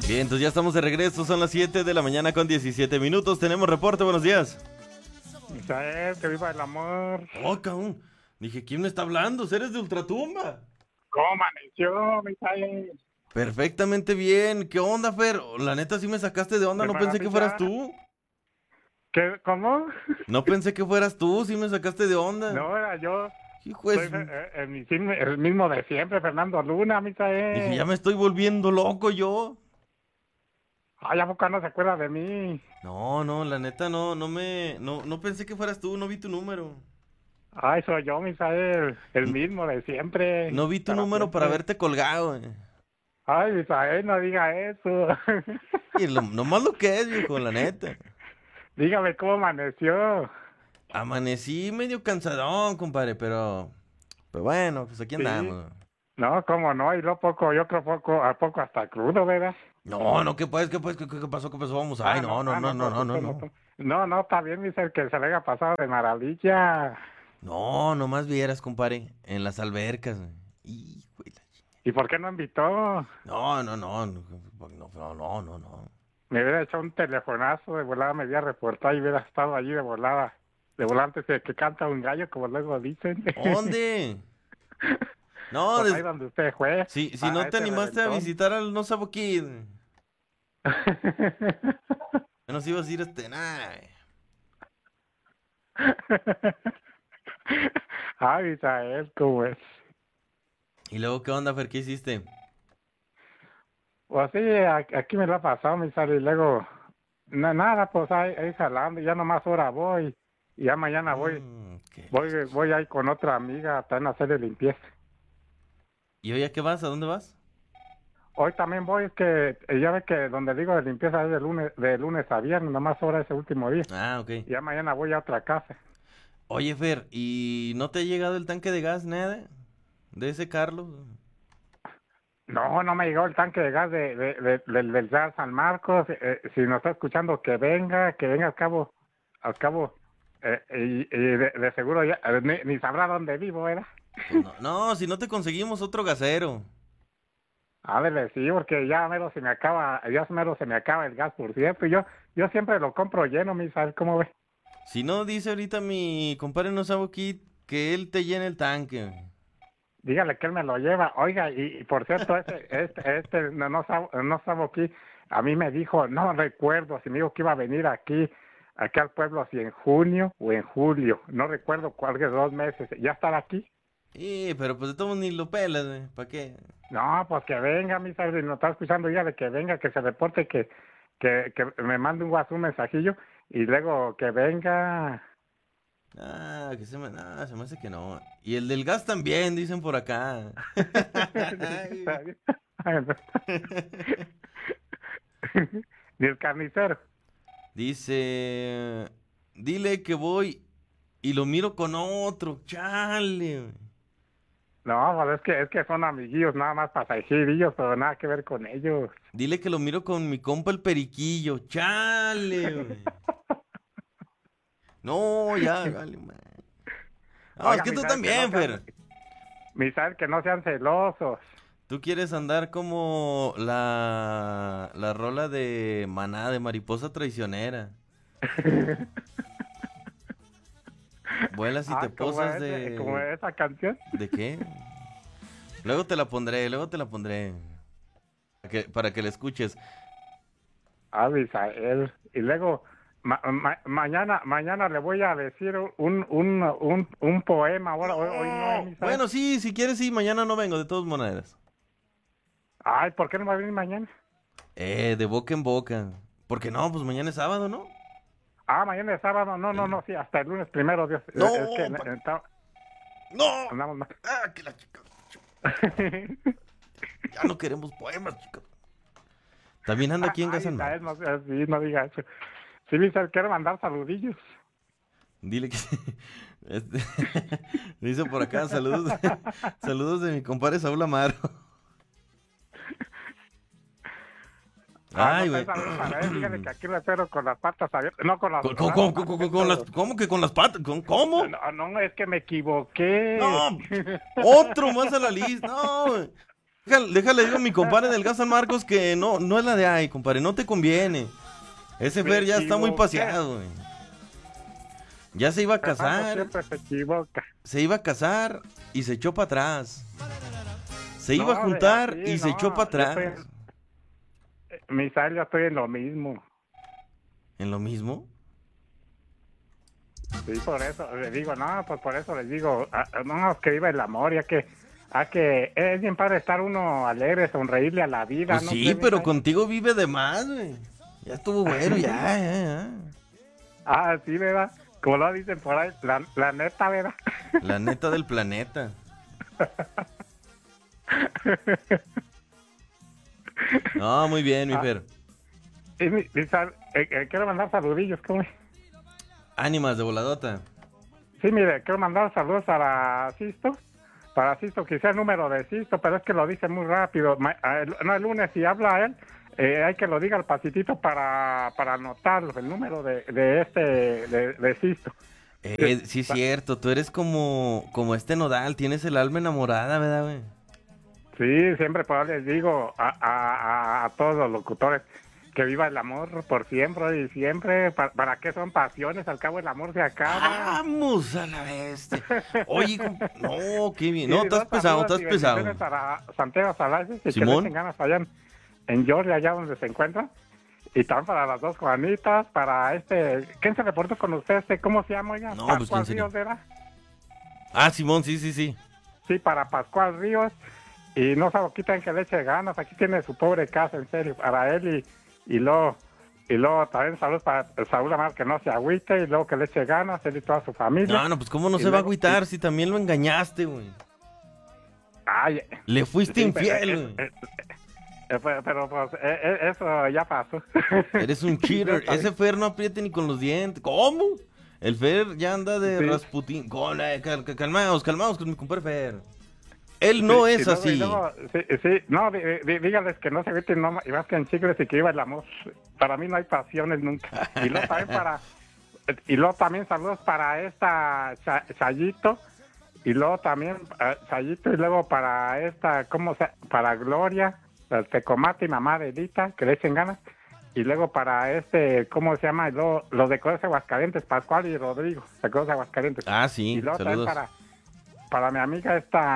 Bien, entonces ya estamos de regreso, son las 7 de la mañana con 17 minutos. Tenemos reporte, buenos días. Misael, que viva el amor. Oh, cabrón. Dije, ¿quién me está hablando? ¿Eres de Ultratumba? ¿Cómo amaneció, Misael? Perfectamente bien. ¿Qué onda, Fer? La neta sí me sacaste de onda, De no pensé que fueras maravilla. tú. ¿Qué? ¿Cómo? No pensé que fueras tú, sí me sacaste de onda. No, era yo. Hijo de Soy su- el mismo de siempre, Fernando Luna, Dije, ya Misael. me estoy volviendo loco yo. Ay, ¿a poco no se acuerda de mí? No, la neta no pensé que fueras tú, no vi tu número. Ay, soy yo, Misael. El N- mismo de siempre. No vi tu Para número para siempre. verte colgado. Ay, Misael, no diga eso. Y nomás lo que es, viejo, la neta. Dígame cómo amaneció. Amanecí medio cansadón, compadre, pero bueno, pues aquí Sí. andamos. No, cómo no. Y lo poco, yo creo poco, a poco hasta crudo, ¿verdad? No, ¿qué pues? ¿Qué pasó? ¿Qué pasó? Vamos, ay, Pues usted no. no. No, está bien, dice que se le haya pasado de maravilla. No, nomás vieras, compadre, en las albercas. Hijo de la ¿Y por qué no invitó? no. Me hubiera hecho un telefonazo de volada, me hubiera reportado y hubiera estado allí de volada. De volante que canta un gallo, como luego dicen. ¿Dónde? No, Pues ahí donde usted fue, si no a te ese animaste a reventón. visitar al No Sabo Kid, ya nos ibas a ir nah. Ay, Isael, ¿cómo es? Y luego, ¿qué onda, Fer? ¿Qué hiciste? Pues sí, aquí me lo ha pasado, mi Isael, y luego, nada, pues ahí jalando, ya nomás ahora voy, y ya mañana ¿Qué? voy ahí con otra amiga, también a hacerle limpieza. ¿Y hoy a qué vas? ¿A dónde vas? Hoy también voy, es que ya ve que donde digo de limpieza es de lunes a viernes, nomás ahora ese último día. Ah, ok. Y ya mañana voy a otra casa. Oye, Fer, ¿y no te ha llegado el tanque de gas, nada? ¿De ese Carlos? No me llegó el tanque de gas del gas San Marcos. Si nos está escuchando, que venga al cabo, y de seguro ya, ni sabrá dónde vivo, ¿verdad? Pues no, si no te conseguimos otro gasero. A ver, sí, porque ya mero se me acaba el gas, por cierto, y yo siempre lo compro lleno, ¿sabes cómo ve? Si no, dice ahorita mi compadre No Sabo Kid que él te llene el tanque. Dígale que él me lo lleva. Oiga, y por cierto, no sabo aquí, a mí me dijo, no recuerdo si me dijo que iba a venir aquí al pueblo, si en junio o en julio, no recuerdo cuál de 2 meses. ¿Ya estará aquí? Pero pues de todos ni lo pelas, güey. ¿Para qué? No, pues que venga, mi sabes, si no está escuchando, dígale que venga, que se reporte, que me mande un WhatsApp, un mensajillo, y luego que venga. Se me hace que no. Y el del gas también, dicen por acá. Ni el carnicero. Dice, dile que voy y lo miro con otro, chale. Güey. No, pues es que son amiguillos, nada más pasajerillos, pero nada que ver con ellos. Dile que lo miro con mi compa el periquillo, chale. Güey. No, ya, vale, man. No, es Oiga, que tú también, Fer. Misael, que no sean celosos. Tú quieres andar como la rola de Maná, de Mariposa Traicionera. Vuelas y te posas Como esa canción. ¿De qué? Luego te la pondré. Para que la escuches. Misael. Y luego, mañana le voy a decir un poema. Ahora, hoy no, Misael. Bueno, sí, si quieres, sí, mañana no vengo, de todas maneras. Ay, ¿por qué no va a venir mañana? De boca en boca. Porque no, pues mañana es sábado, ¿no? Mañana es sábado. No, sí, hasta el lunes primero, Dios. No, Es que no. andamos mal. Que la chica. Ya no queremos poemas, chicos. También anda aquí en Gazan. Misael, no diga eso. Sí, Misael, quiero mandar saludillos. Dile que... este, dice por acá, saludos. Saludos de mi compadre Saúl Amaro. Ay, güey. Dígale que aquí lo espero con las patas abiertas. No, con las ¿Cómo que con las patas? ¿Cómo? No, es que me equivoqué. No, otro más a la lista. No, güey. Déjale, digo a mi compadre del gas San Marcos que no es la de ahí, compadre, no te conviene. Ese Fer ya está muy paseado, güey. Ya se iba a casar. Siempre se equivoca. Se iba a casar y se echó para atrás. Se iba a juntar y se echó para atrás. Misael, yo estoy en lo mismo. ¿En lo mismo? Sí, por eso le digo, no, pues por eso les digo, no, que viva el amor, ya que es bien padre estar uno alegre, sonreírle a la vida. Pues ¿no? sí, pero contigo vive de más, güey. Ya estuvo bueno, ya. Ah, sí, ¿verdad? Como lo dicen por ahí, la neta, ¿verdad? La neta del planeta. No, muy bien, mi Fer. Quiero mandar saludillos, ¿cómo es? Ánimas de voladota. Sí, mire, quiero mandar saludos para Sisto, que sea el número de Sisto, pero es que lo dice muy rápido. No, el lunes, si habla él, hay que lo diga al pasitito para anotarlo, el número de Sisto. Sí, es cierto, tú eres como este Nodal, tienes el alma enamorada, ¿verdad, güey? Sí, siempre pues, les digo a todos los locutores que viva el amor por siempre y siempre. ¿Para qué son pasiones? Al cabo el amor se acaba. Vamos a la bestia. Oye, no, qué bien. Sí, No, estás pesado. Para Santiago Salaces y Simón. que le ganas allá en Georgia, allá donde se encuentran. Y también para las dos Juanitas, para ¿quién se reportó con usted? ¿Cómo se llama, oiga? No, Pascual pues, ¿quién Ríos, ¿verdad? Ah, Simón, sí. Sí, para Pascual Ríos. Y no se lo quitan que le eche ganas. Aquí tiene su pobre casa, en serio, para él y luego también saludos para Saúl Amar, que no se agüite, y luego que le eche ganas, él y toda su familia. No, pues cómo no se va a agüitar si también lo engañaste, güey. Ay, le fuiste infiel, güey. Pero pues eso ya pasó. Eres un cheater. Ese Fer no apriete ni con los dientes. ¿Cómo? El Fer ya anda de Rasputín. Calmaos con mi compadre Fer. Él no es así. No, dígales que no se agüiten, no, y más que en chicles y que viva el amor. Para mí no hay pasiones nunca. Y luego también saludos para Chayito. Y luego también Chayito, y luego para para Gloria, el Tecomate y mamá de Edita, que le echen ganas. Y luego para ¿cómo se llama? Y luego los de Cosas Aguascalientes, Pascual y Rodrigo, de Cosas Aguascalientes. Ah, sí, y luego saludos. Para mi amiga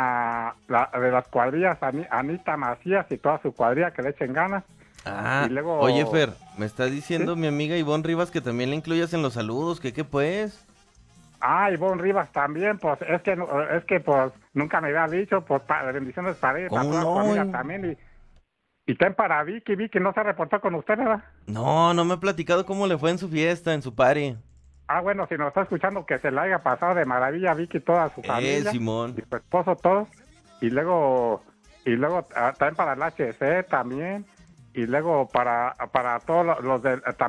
de las cuadrillas, Anita Macías y toda su cuadrilla, que le echen ganas. Ah, y luego, oye Fer, me está diciendo ¿sí? Mi amiga Ivonne Rivas que también le incluyas en los saludos, ¿qué pues? Ah, Ivonne Rivas también, pues es que pues nunca me había dicho, pues bendiciones para ella, para toda su amiga también. Y ten para Vicky no se reportó con usted, ¿verdad? No me ha platicado cómo le fue en su fiesta, en su party. Ah, bueno, si nos está escuchando, que se la haya pasado de maravilla Vicky y toda su familia. Simón. Y su esposo, todos. Y luego también para el HC también. Y luego para todos los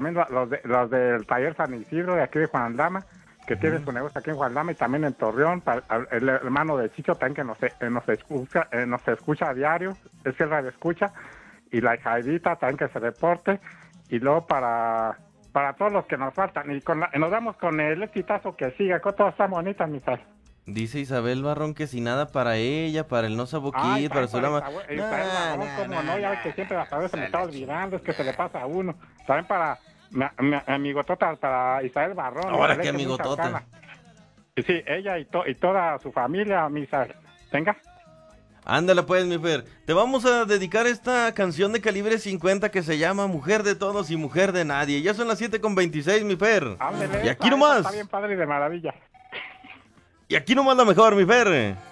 del taller San Isidro de aquí de Juan Aldama, que tiene su negocio aquí en Juan Aldama y también en Torreón, para el hermano de Chicho también que nos escucha a diario, es que el radio escucha, y la Jaidita también que se reporte, y luego para todos los que nos faltan, y nos damos con el exitazo que sigue, con todas están bonitas, mi tal. Dice Isabel Barrón que sin nada para ella, para el no saboquit, para su lama. Como no, ya ve que siempre hasta a veces me está olvidando, es que se le pasa a uno. También para mi amigotota, para Isabel Barrón. Ahora que amigotota. Sí, ella y toda su familia, mi Isabel. Venga. Ándale pues, mi Fer. Te vamos a dedicar esta canción de calibre 50 que se llama Mujer de Todos y Mujer de Nadie. Ya son las 7:26, mi Fer. Ándele, y aquí nomás. Está bien padre y de maravilla. Y aquí nomás la mejor, mi Fer.